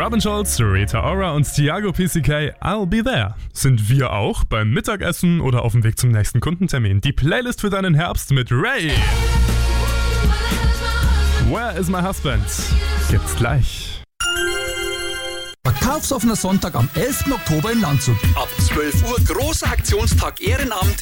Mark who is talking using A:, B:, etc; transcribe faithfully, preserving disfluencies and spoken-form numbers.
A: Robin Schulz, Rita Ora und Thiago P C K, I'll Be There. Sind wir auch beim Mittagessen oder auf dem Weg zum nächsten Kundentermin? Die Playlist für deinen Herbst mit Ray. Where is my husband? Gibt's gleich.
B: Verkaufsoffener Sonntag am elften Oktober in Landshut.
C: Ab zwölf Uhr großer Aktionstag Ehrenamt